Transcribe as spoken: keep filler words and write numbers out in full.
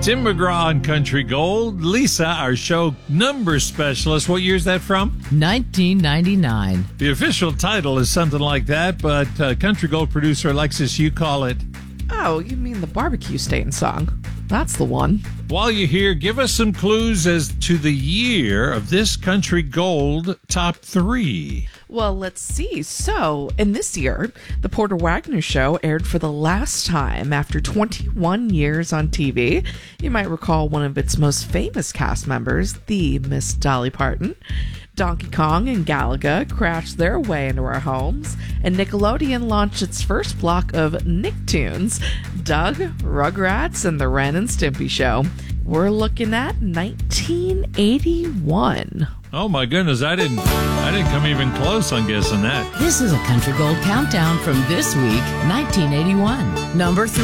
Tim McGraw on Country Gold. Lisa, our show number specialist. What year is that from? nineteen ninety-nine. The official title is something like that, but uh, Country Gold producer Alexis, you call it. Oh, you mean the barbecue stain song? That's the one. While you're here, give us some clues as to the year of this Country Gold top three. Well, let's see. So, in this year, the Porter Wagner Show aired for the last time after twenty-one years on T V. You might recall one of its most famous cast members, the Miss Dolly Parton. Donkey Kong and Galaga crashed their way into our homes, and Nickelodeon launched its first block of Nicktoons, Doug, Rugrats, and the Ren and Stimpy Show. We're looking at nineteen eighty-one. Oh my goodness, I didn't I didn't come even close on guessing that. This is a Country Gold countdown from this week, nineteen eighty-one. Number three.